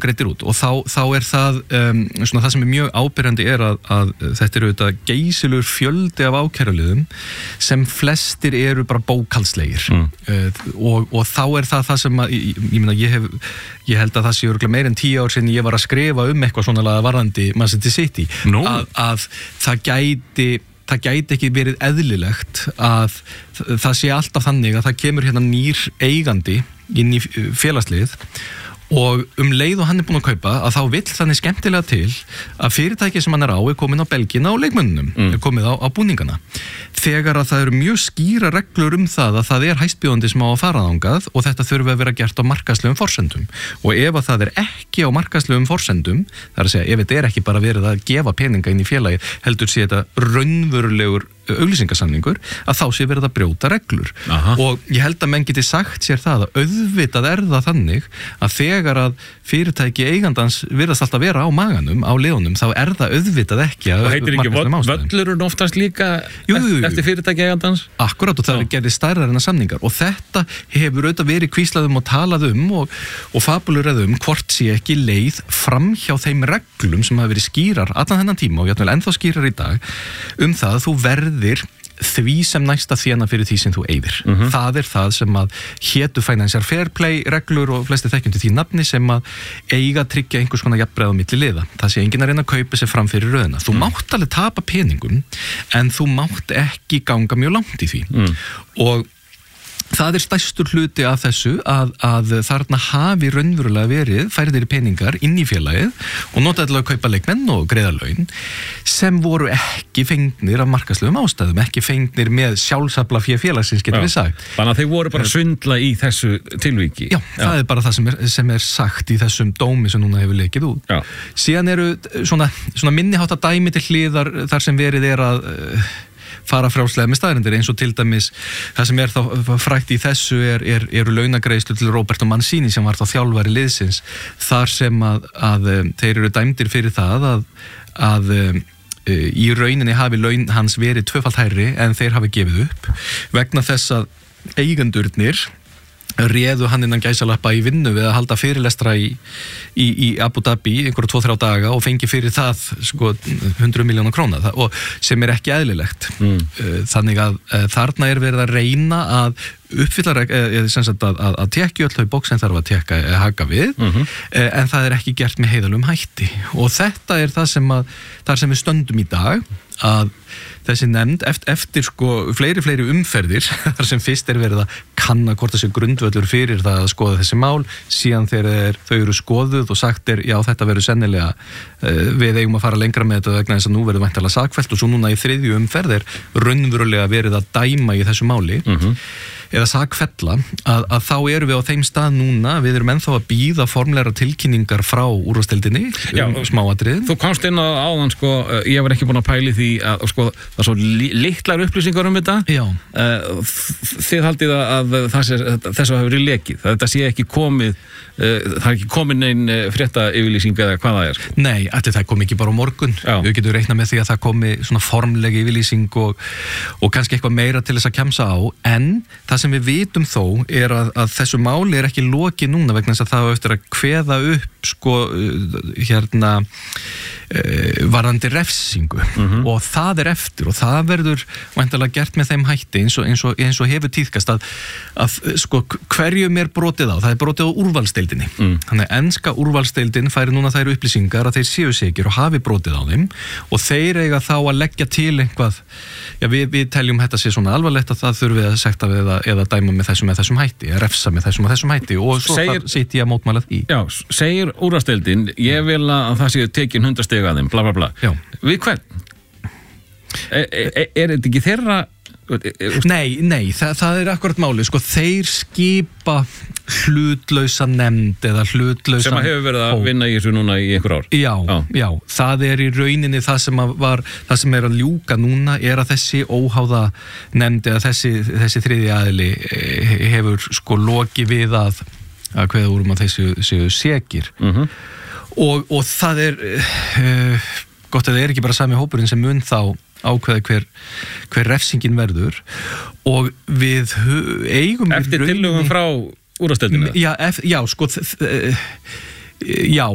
greiddir út og þá það svona það sem mjög ábyrjandi að þetta þetta geysilegur fjöldi af ákæruliðum sem flestir eru bara bókhaldslegir og þá það sem að, ég meina ég held að það sé örugglega meira en 10 ár síðan ég var að skrifa eitthvað svona varðandi Manchester City að það gæti ekki verið eðlilegt að það sé alltaf þannig að það kemur hérna nýr eigandi inn í félagslið og leið og hann búinn að kaupa að þá vill þannig skemmtilega til að fyrirtæki sem hann á komin á belgina og leikmönnunum komið á búningana þegar að það eru mjög skýra reglur það að það hæstbjóðandi sem á að fara þangað og þetta þurfi að vera gert á markaðslegum forsendum og ef að það ekki á markaðslegum forsendum það að segja ef þetta ekki bara verið að gefa peninga inn í félagið heldur sé þetta raunverulegur auglýsingasamningur að þá sé verið að brjóta reglur og ég held að menn geti sagt sér það að auðvitað það þannig að þegar að fyrirtæki eigandans virðast alltaf vera á maganum á liðunum þá það auðvitað ekki að og heitir ekki völlurinn oftast líka eftir fyrirtæki eigandans? Akkurat og það gerði stærðar en að samningar og þetta hefur auðvitað verið hvíslað og talað og fabulurað hvort sé ekki leið fram hjá þeim reglum sem hafa verið skýrar allan þennan tíma og jafnvel ennþá skýrar í dag það að þú verðir því sem næsta þéna fyrir því sem þú eyðir. Það það sem að hétu financial fair play reglur og flesti þekkjandi því nafni sem að eiga að tryggja einhvers konar jafnræði á milli liða. Það sé enginn að reyna að kaupa sér fram fyrir röðina. Þú mátt alveg tapa peningum en þú mátt ekki ganga mjög langt í því. Og það stærstur hluti af þessu að þarna hafi raunverulega verið færðir peningar inn í félagið og notaði til að kaupa leikmenn og greiða laun sem voru ekki fengnir af markaðslegum ástæðum, ekki fengnir með sjálfsafla félagsins getur við sagt. Þannig að þeir voru bara svindla í þessu tilviki. Já, það bara það sem sagt í þessum dómi sem núna hefur lekið út. Síðan eru svona minnihátta dæmi til hliðar þar sem verið að fara frjálslega með staðreyndir eins og til dæmis það sem þá frægt í þessu eru launagreiðslur til Roberto Mancini sem var þá þjálfari liðsins þar sem að þeir eru dæmdir fyrir það að í rauninni hafi laun hans verið tvöfalt hærri en þeir hafi gefið upp vegna þess að eigendurnir réðu hann innan gæsalappa í vinnu við að halda fyrirlestra í Abu Dhabi einhverju 2-3 daga og fengi fyrir það 100 milljóna króna og sem ekki eðlilegt þannig að þarna verið að reyna að uppfylla að tekja öll þau bóks sem þarf að haka við en það ekki gert með heiðalum hætti og þetta það sem við stöndum í dag að þessi nefnd eftir fleiri umferðir þar sem fyrst verið að kanna hvort þessi grundvöllur fyrir það að skoða þessi mál síðan þegar þau eru skoðuð og sagt já þetta verður sennilega við eigum að fara lengra með þetta vegna þess að nú verður væntanlega sakfellt og svo núna í 3. umferð raunverulega verið að dæma í þessu máli eða sakfella að þá erum við á þeim stað núna við erum ennþá að bíða formlegra tilkynningar frá úrvalsdeildinni smáatriðin. Þú komst inn á áðan ég var ekki búin að pæli því að það svo litlar upplýsingar þetta þið haldið að þessu hafi verið lekið þetta sé ekki komið það ekki komin neinn frétta yfirlýsing eða hvað það Nei, það kom ekki bara á morgun við getum reiknað með því að það komi svona formleg yfirlýsing og kannski eitthvað meira til þess að kemsa á en það sem við vitum þó að þessu máli ekki lokið núna vegna þess að það á eftir að kveða upp varðandi refsingu og það eftir og það verður væntanlega gert með þeim hætti eins og hefur tíðkast að hverjum brotið á það brotið á úrvalsdeildinni þannig að enska úrvalsdeildin færi núna þær upplýsingar að þeir séu segir og hafi brotið á þeim og þeir eiga þá að leggja til einhvað við teljum þetta sé svona alvarlegt að það þurfi að sekta við eða dæma með þessum hætti að refsa með þessum hætti og svo þar sitt ég að mótmæla því segir úrvalsdeildin ég vil að það séu tekin 100 stig að þeim bla bla bla við hvern? Þetta ekki þeirra Nei, það akkurat máli þeir skipa hlutlausa nefnd eða hlutlausa sem hefur verið að vinna í þessu núna í einhver ár Já, það í rauninni það sem að ljúka núna að þessi óháða nefnd eða þessi þriðji aðili hefur lokið við að kveða úr að þessi séu sekir og það gott að það ekki bara sami hópurinn sem mun þá ákveða hver refsingin verður og við eigum eftir tillögum frá úrvalsdeildinni já